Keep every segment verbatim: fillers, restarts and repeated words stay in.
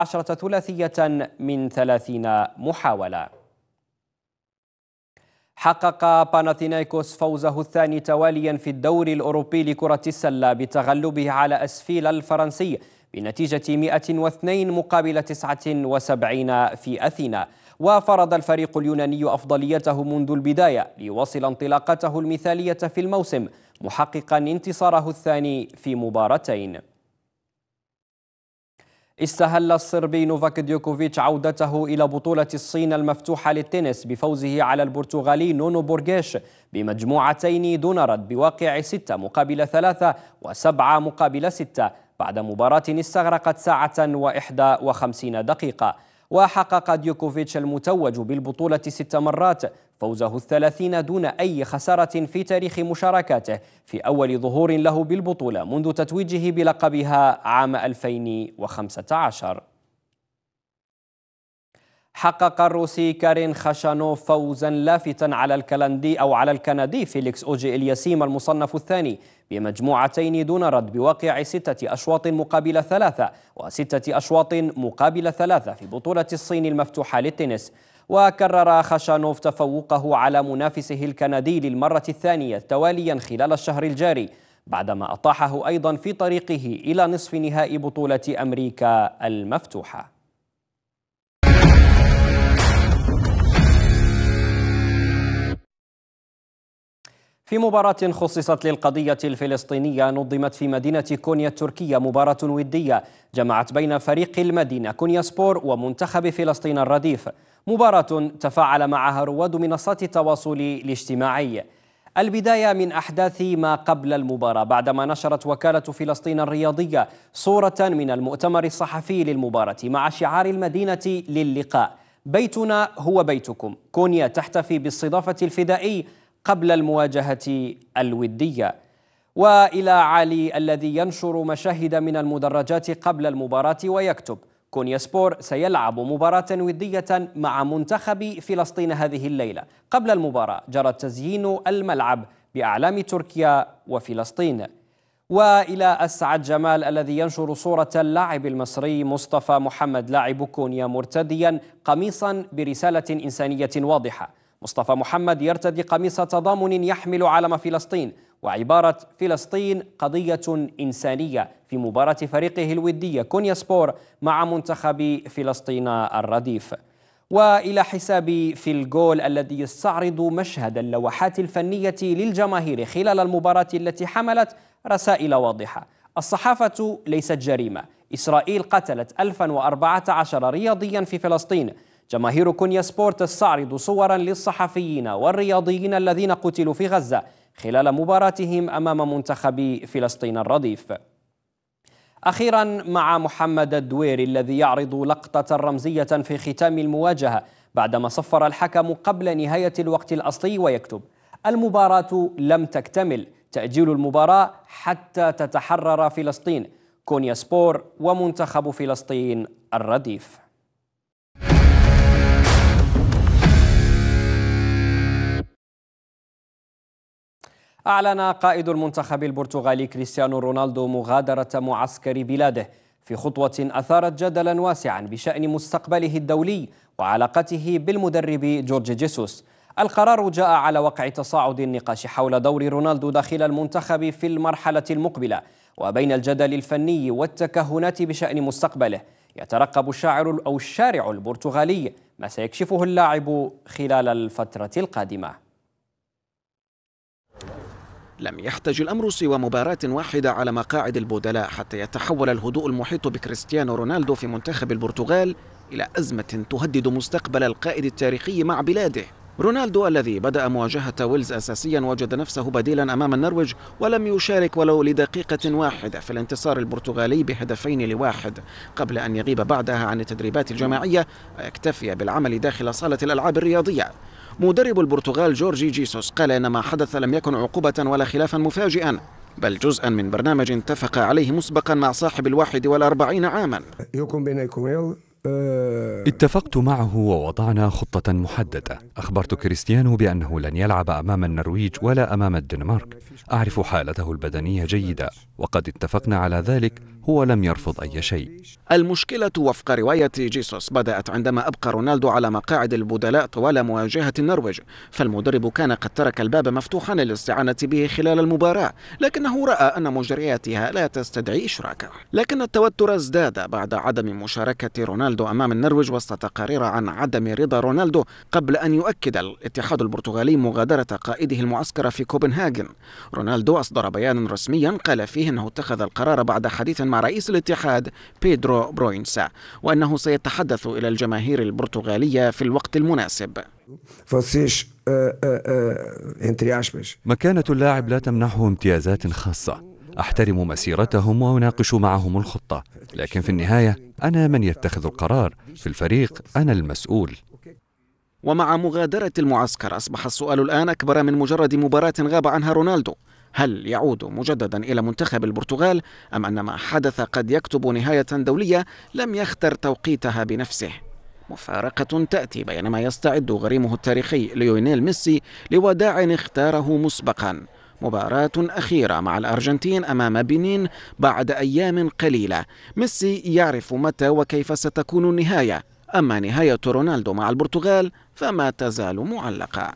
عشرة ثلاثية من ثلاثين محاولة. حقق باناثينايكوس فوزه الثاني تواليا في الدوري الأوروبي لكرة السلة بتغلبه على أسفيل الفرنسي بنتيجة مئة واثنين مقابل تسعة وسبعين في أثينا. وفرض الفريق اليوناني أفضليته منذ البداية ليواصل انطلاقته المثالية في الموسم، محققا انتصاره الثاني في مباراتين. استهل الصربي نوفاك ديوكوفيتش عودته إلى بطولة الصين المفتوحة للتنس بفوزه على البرتغالي نونو بورغيش بمجموعتين دون رد بواقع ستة مقابل ثلاثة وسبعة مقابل ستة بعد مباراة استغرقت ساعة وإحدى وخمسين دقيقة. وحقق ديوكوفيتش المتوج بالبطولة ست مرات فوزه الثلاثين دون أي خسارة في تاريخ مشاركاته في أول ظهور له بالبطولة منذ تتويجه بلقبها عام ألفين وخمسة عشر. حقق الروسي كارين خاشانوف فوزا لافتا على الكندي أو على الكندي فيليكس أوجي إلياسيم المصنف الثاني بمجموعتين دون رد بواقع ستة أشواط مقابل ثلاثة وستة أشواط مقابل ثلاثة في بطولة الصين المفتوحة للتنس. وكرر خاشانوف تفوقه على منافسه الكندي للمرة الثانية تواليا خلال الشهر الجاري بعدما أطاحه أيضا في طريقه إلى نصف نهائي بطولة أمريكا المفتوحة. في مباراة خصصت للقضية الفلسطينية نظمت في مدينة كونيا التركية مباراة ودية جمعت بين فريق المدينة كونيا سبور ومنتخب فلسطين الرديف، مباراة تفاعل معها رواد منصات التواصل الاجتماعي. البداية من أحداث ما قبل المباراة بعدما نشرت وكالة فلسطين الرياضية صورة من المؤتمر الصحفي للمباراة مع شعار المدينة للقاء: بيتنا هو بيتكم، كونيا تحتفي باستضافة الفدائي قبل المواجهة الودية. وإلى علي الذي ينشر مشاهد من المدرجات قبل المباراة ويكتب: كونيا سبور سيلعب مباراة ودية مع منتخب فلسطين هذه الليلة. قبل المباراة جرى تزيين الملعب بأعلام تركيا وفلسطين. وإلى أسعد جمال الذي ينشر صورة اللاعب المصري مصطفى محمد لاعب كونيا مرتديا قميصا برسالة إنسانية واضحة. مصطفى محمد يرتدي قميص تضامن يحمل علم فلسطين وعبارة فلسطين قضية إنسانية في مباراة فريقه الودية كونيا سبور مع منتخب فلسطين الرديف. وإلى حساب في الجول الذي يستعرض مشهد اللوحات الفنية للجماهير خلال المباراة التي حملت رسائل واضحة: الصحافة ليست جريمة، إسرائيل قتلت ألفا وأربعة عشر رياضيا في فلسطين. جماهير كونيا سبور تستعرض صورا للصحفيين والرياضيين الذين قتلوا في غزة خلال مباراتهم أمام منتخب فلسطين الرديف. أخيرا مع محمد الدويري الذي يعرض لقطة رمزية في ختام المواجهة بعدما صفر الحكم قبل نهاية الوقت الأصلي ويكتب: المباراة لم تكتمل، تأجيل المباراة حتى تتحرر فلسطين، كونيا سبور ومنتخب فلسطين الرديف. أعلن قائد المنتخب البرتغالي كريستيانو رونالدو مغادرة معسكر بلاده في خطوة أثارت جدلا واسعا بشأن مستقبله الدولي وعلاقته بالمدرب جورج جيسوس. القرار جاء على وقع تصاعد النقاش حول دور رونالدو داخل المنتخب في المرحلة المقبلة وبين الجدل الفني والتكهنات بشأن مستقبله. يترقب الشاعر أو الشارع البرتغالي ما سيكشفه اللاعب خلال الفترة القادمة. لم يحتج الأمر سوى مباراة واحدة على مقاعد البدلاء حتى يتحول الهدوء المحيط بكريستيانو رونالدو في منتخب البرتغال إلى أزمة تهدد مستقبل القائد التاريخي مع بلاده. رونالدو الذي بدأ مواجهة ويلز أساسيا وجد نفسه بديلا أمام النرويج ولم يشارك ولو لدقيقة واحدة في الانتصار البرتغالي بهدفين لواحد قبل أن يغيب بعدها عن التدريبات الجماعية ويكتفي بالعمل داخل صالة الألعاب الرياضية. مدرب البرتغال جورجي جيسوس قال إن ما حدث لم يكن عقوبة ولا خلافا مفاجئا بل جزءا من برنامج اتفق عليه مسبقا مع صاحب الواحد والأربعين عاما. اتفقت معه ووضعنا خطة محددة. أخبرت كريستيانو بأنه لن يلعب أمام النرويج ولا أمام الدنمارك. أعرف حالته البدنية جيدة وقد اتفقنا على ذلك. هو لم يرفض أي شيء. المشكلة وفق رواية جيسوس بدأت عندما أبقى رونالدو على مقاعد البدلاء طوال مواجهة النرويج، فالمدرب كان قد ترك الباب مفتوحا للاستعانة به خلال المباراة، لكنه رأى أن مجرياتها لا تستدعي إشراكه. لكن التوتر ازداد بعد عدم مشاركة رونالدو أمام النرويج وسط تقارير عن عدم رضا رونالدو قبل أن يؤكد الاتحاد البرتغالي مغادرة قائده المعسكر في كوبنهاجن. رونالدو أصدر بيانا رسميا قال فيه أنه اتخذ القرار بعد حديث مع رئيس الاتحاد بيدرو بروينسا، وأنه سيتحدث إلى الجماهير البرتغالية في الوقت المناسب. مكانة اللاعب لا تمنحه امتيازات خاصة. أحترم مسيرتهم وأناقش معهم الخطة، لكن في النهاية أنا من يتخذ القرار. في الفريق أنا المسؤول. ومع مغادرة المعسكر أصبح السؤال الآن أكبر من مجرد مباراة غاب عنها رونالدو. هل يعود مجددا إلى منتخب البرتغال أم أن ما حدث قد يكتب نهاية دولية لم يختر توقيتها بنفسه؟ مفارقة تأتي بينما يستعد غريمه التاريخي ليونيل ميسي لوداع اختاره مسبقا. مباراة أخيرة مع الأرجنتين أمام بنين بعد أيام قليلة. ميسي يعرف متى وكيف ستكون النهاية، أما نهاية رونالدو مع البرتغال فما تزال معلقة.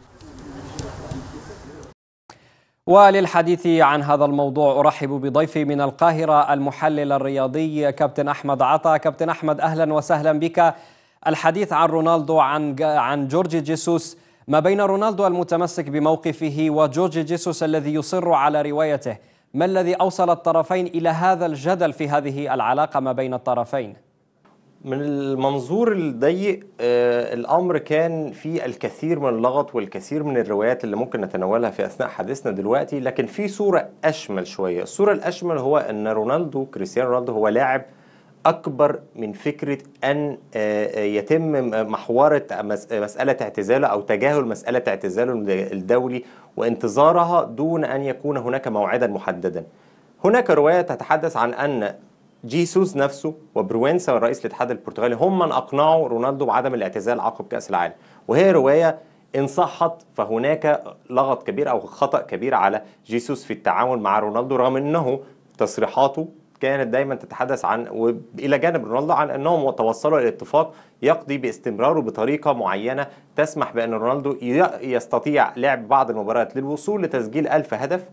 وللحديث عن هذا الموضوع أرحب بضيفي من القاهرة المحلل الرياضي كابتن أحمد عطا. كابتن أحمد، أهلا وسهلا بك. الحديث عن رونالدو، عن عن جورج جيسوس، ما بين رونالدو المتمسك بموقفه وجورج جيسوس الذي يصر على روايته، ما الذي أوصل الطرفين إلى هذا الجدل في هذه العلاقة ما بين الطرفين؟ من المنظور الضيق آه الأمر كان في الكثير من اللغط والكثير من الروايات اللي ممكن نتناولها في أثناء حديثنا دلوقتي، لكن في صورة أشمل شوية. الصورة الأشمل هو أن رونالدو كريستيانو رونالدو هو لاعب أكبر من فكرة أن آه يتم محورة مسألة اعتزاله أو تجاهل مسألة اعتزاله الدولي وانتظارها دون أن يكون هناك موعدا محددا. هناك رواية تتحدث عن أن جيسوس نفسه وبروينسا رئيس الاتحاد البرتغالي هم من أقنعوا رونالدو بعدم الاعتزال عقب كأس العالم، وهي رواية إن صحت فهناك لغط كبير أو خطأ كبير على جيسوس في التعامل مع رونالدو، رغم أنه تصريحاته كانت دايما تتحدث عن وإلى جانب رونالدو عن أنهم توصلوا إلى اتفاق يقضي باستمراره بطريقة معينة تسمح بأن رونالدو يستطيع لعب بعض المباريات للوصول لتسجيل ألف هدف،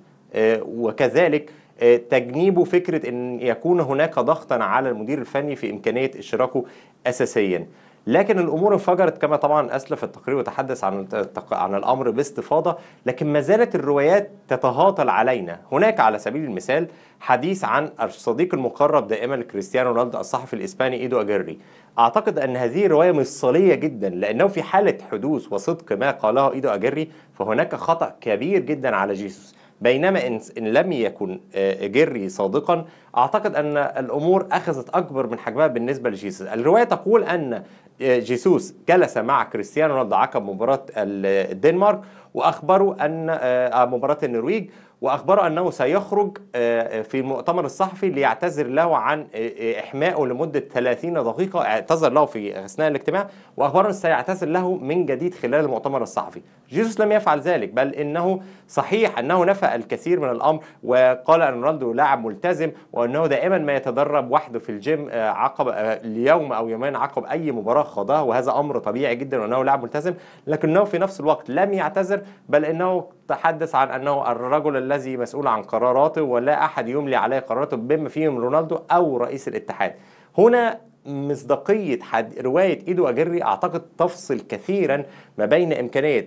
وكذلك تجنيب فكرة أن يكون هناك ضغطا على المدير الفني في إمكانية إشراكه أساسيا. لكن الأمور انفجرت كما طبعا أسلف التقرير وتحدث عن عن الأمر باستفاضة، لكن ما زالت الروايات تتهاطل علينا. هناك على سبيل المثال حديث عن الصديق المقرب دائما لكريستيانو رونالدو الصحفي الإسباني إيدو أجيري. أعتقد أن هذه الرواية مفصلية جدا، لأنه في حالة حدوث وصدق ما قاله إيدو أجيري فهناك خطأ كبير جدا على جيسوس، بينما إن لم يكن جيري صادقا أعتقد أن الأمور أخذت أكبر من حجمها بالنسبة لجيسوس. الرواية تقول أن جيسوس جلس مع كريستيانو رونالدو عقب مباراة الدنمارك وأخبروا أن مباراة النرويج، وأخبروا أنه سيخرج في المؤتمر الصحفي ليعتذر له عن إحمائه لمدة ثلاثين دقيقة. اعتذر له في أثناء الاجتماع وأخبروا أنه سيعتذر له من جديد خلال المؤتمر الصحفي. جيسوس لم يفعل ذلك، بل إنه صحيح أنه نفى الكثير من الأمر وقال أن رونالدو لاعب ملتزم وأنه دائما ما يتدرب وحده في الجيم عقب اليوم أو يومين عقب أي مباراة خاضها، وهذا أمر طبيعي جدا وأنه لاعب ملتزم، لكنه في نفس الوقت لم يعتذر، بل إنه تحدث عن أنه الرجل الذي مسؤول عن قراراته ولا أحد يملي عليه قراراته بما فيهم رونالدو أو رئيس الاتحاد. هنا مصداقية رواية إيدو أجيري أعتقد تفصل كثيرا ما بين إمكانية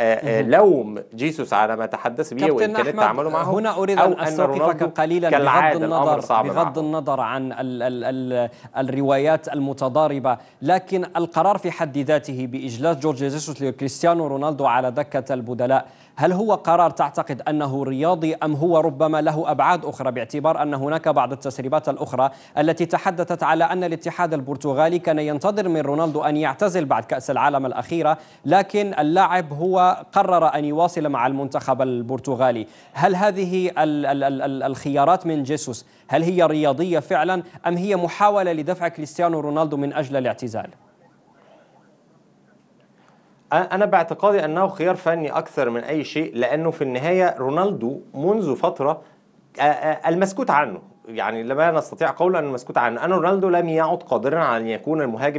لوم جيسوس على ما تحدث به وإمكانية تعامله معه. هنا أريد أن أستوقفك قليلا بغض النظر, بغض النظر عن ال ال ال الروايات المتضاربة، لكن القرار في حد ذاته بإجلاس جورج جيسوس لكريستيانو رونالدو على دكة البدلاء، هل هو قرار تعتقد أنه رياضي أم هو ربما له أبعاد أخرى، باعتبار أن هناك بعض التسريبات الأخرى التي تحدثت على أن الاتحاد الاتحاد البرتغالي كان ينتظر من رونالدو أن يعتزل بعد كأس العالم الأخيرة، لكن اللاعب هو قرر أن يواصل مع المنتخب البرتغالي. هل هذه ال ال ال الخيارات من جيسوس هل هي رياضية فعلا أم هي محاولة لدفع كريستيانو رونالدو من أجل الاعتزال؟ أنا باعتقادي أنه خيار فني أكثر من أي شيء، لأنه في النهاية رونالدو منذ فترة المسكوت عنه، يعني لا نستطيع قولا أن المسكوت عنه، أن رونالدو لم يعد قادرا على أن يكون المهاجم